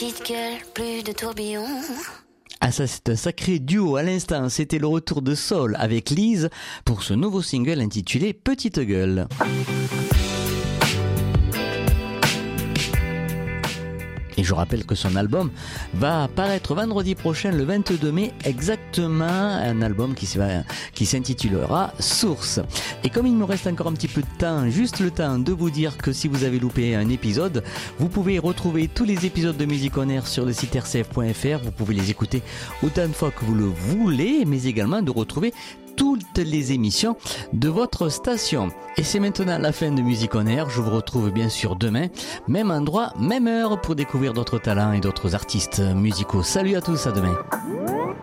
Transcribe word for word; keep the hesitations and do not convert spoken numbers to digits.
petite gueule, plus de tourbillon. Ah ça c'est un sacré duo à l'instant, c'était le retour de Saul avec Lise pour ce nouveau single intitulé Petite Gueule. Et je rappelle que son album va paraître vendredi prochain, le vingt-deux mai, exactement, un album qui, va, qui s'intitulera Source. Et comme il me reste encore un petit peu de temps, juste le temps de vous dire que si vous avez loupé un épisode, vous pouvez retrouver tous les épisodes de Musique On Air sur le site r c f point f r, vous pouvez les écouter autant de fois que vous le voulez, mais également de retrouver toutes les émissions de votre station. Et c'est maintenant la fin de Musique On Air. Je vous retrouve bien sûr demain, même endroit, même heure, pour découvrir d'autres talents et d'autres artistes musicaux. Salut à tous, à demain.